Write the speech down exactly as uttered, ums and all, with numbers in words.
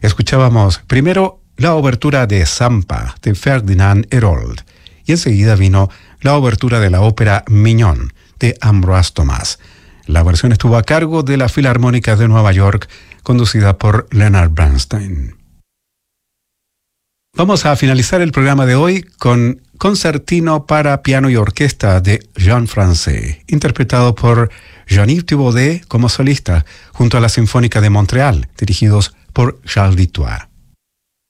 Escuchábamos primero la obertura de Zampa de Ferdinand Hérold y enseguida vino la obertura de la ópera Mignon de Ambroise Thomas. La versión estuvo a cargo de la Filarmónica de Nueva York, conducida por Leonard Bernstein. Vamos a finalizar el programa de hoy con Concertino para piano y orquesta de Jean Francais, interpretado por Jean-Yves Thibaudet como solista, junto a la Sinfónica de Montreal, dirigidos por Charles Dutoit.